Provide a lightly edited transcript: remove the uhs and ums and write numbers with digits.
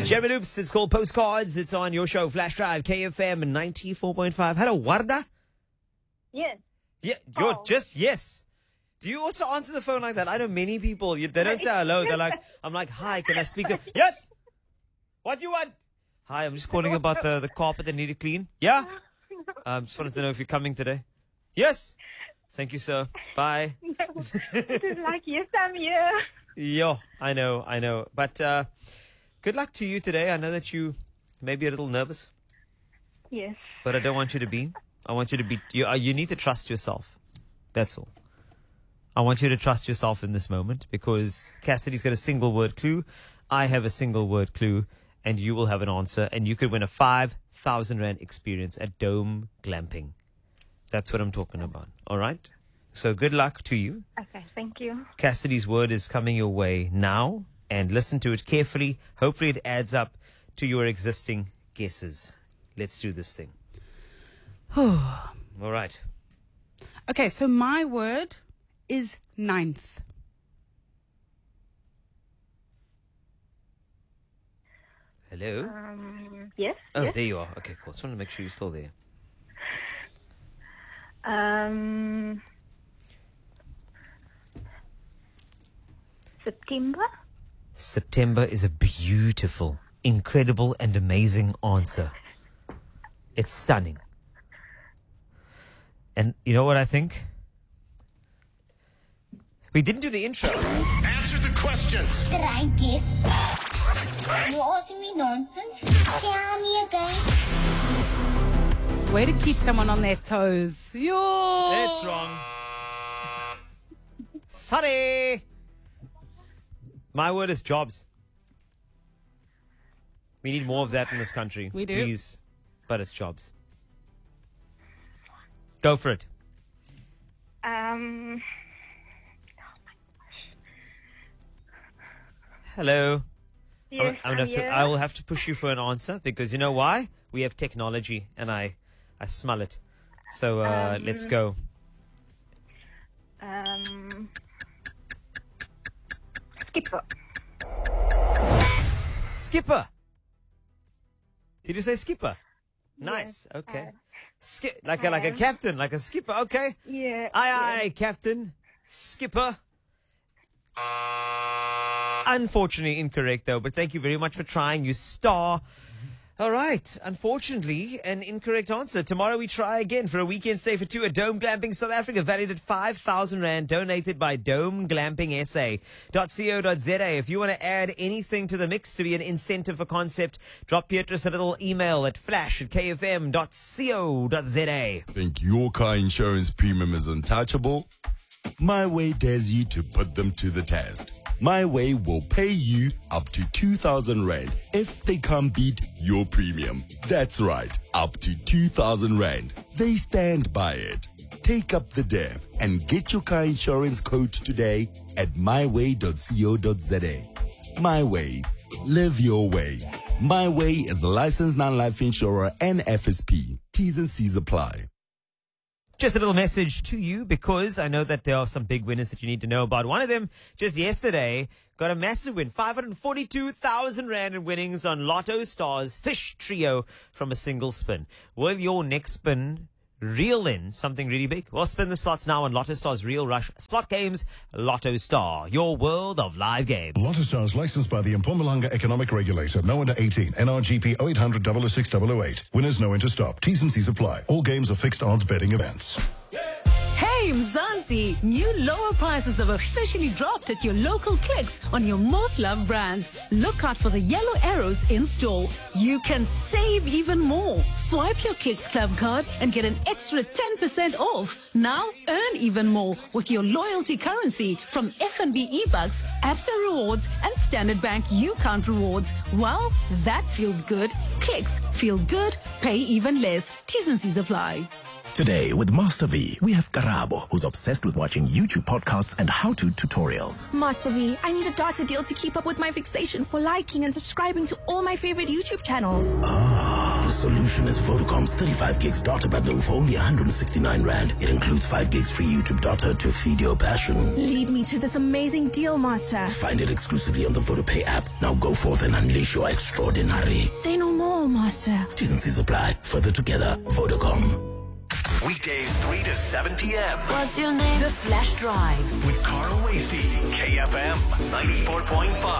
Jeremy Loops, it's called Postcards. It's on your show, Flash Drive, KFM 94.5. Hello, Warda? Yes. Yeah, you're just yes. Do you also answer the phone like that? I know many people, they don't say hello. They're like, I'm like, hi, can I speak to... Yes! What do you want? Hi, I'm just calling about the carpet that need to clean. Yeah? Just wanted to know if you're coming today. Yes! Thank you, sir. Bye. It is like, yes, I'm here. Yo, I know. But good luck to you today. I know that you may be a little nervous. Yes. But I don't want you to be. I want you to be... You need to trust yourself. That's all. I want you to trust yourself in this moment because Cassidy's got a single word clue. I have a single word clue. And you will have an answer. And you could win a 5,000 Rand experience at Dome Glamping. That's what I'm talking about. All right? So good luck to you. Okay, thank you. Cassidy's word is coming your way now. And listen to it carefully. Hopefully it adds up to your existing guesses. Let's do this thing. All right. Okay, so my word is ninth. Hello? Yes. Oh, yes. there you are. Okay, cool. Just want to make sure you're still there. September. September is a beautiful, incredible, and amazing answer. It's stunning. And you know what I think? We didn't do the intro. Answer the question. Strikes. You're asking me nonsense? Tell me again. Way to keep someone on their toes. Yo! It's wrong. Sorry. My word is jobs. We need more of that in this country. We do. Please. But it's jobs. Go for it. Hello. Yes, I will have to push you for an answer because you know why? We have technology and I smell it. So let's go. Skipper. Skipper. Did you say skipper? Nice. Okay. Like a captain, like a skipper. Okay. Yeah. Aye, captain. Skipper. Unfortunately incorrect though, but thank you very much for trying, you star. All right. Unfortunately, an incorrect answer. Tomorrow we try again for a weekend stay for two at Dome Glamping South Africa, valued at 5,000 Rand, donated by domeglampingsa.co.za. If you want to add anything to the mix to be an incentive for concept, drop Beatrice a little email at flash@kfm.co.za. Think your car insurance premium is untouchable? My Way dares you to put them to the test. My Way will pay you up to 2,000 Rand if they can't beat your premium. That's right, up to 2,000 Rand. They stand by it. Take up the dare and get your car insurance quote today at myway.co.za. My Way. Live your way. My Way is a licensed non-life insurer and FSP. T's and C's apply. Just a little message to you because I know that there are some big winners that you need to know about. One of them just yesterday got a massive win, 542,000 Rand in winnings on Lotto Stars Fish Trio from a single spin. Will your next spin reel in something really big? Well, spin the slots now on Lotto Stars Real Rush Slot Games. Lotto Star, your world of live games. Lotto Stars licensed by the Mpumalanga Economic Regulator. No under 18. NRGP 0800 006 008. Winners no enter stop. T's and C's apply. All games are fixed odds betting events. Hey Mzansi, new lower prices have officially dropped at your local Clicks on your most loved brands. Look out for the yellow arrows in store. You can save even more. Swipe your Clicks Club card and get an extra 10% off. Now earn even more with your loyalty currency from FNB eBucks, Absa Rewards and Standard Bank UCount Rewards. Well, that feels good. Clicks feel good, pay even less. T's and C's apply. Today with Master V, we have Karabo, who's obsessed with watching YouTube podcasts and how-to tutorials. Master V, I need a data deal to keep up with my fixation for liking and subscribing to all my favorite YouTube channels. The solution is Vodacom's 35 gigs data bundle for only 169 Rand. It includes 5 gigs free YouTube data to feed your passion. Lead me to this amazing deal, Master. Find it exclusively on the VodaPay app. Now go forth and unleash your extraordinary. Say no more, Master. T's and C's apply. Further together, Vodacom. Weekdays 3 to 7 p.m. What's your name? The Flash Drive. with Carl Wasty, KFM 94.5.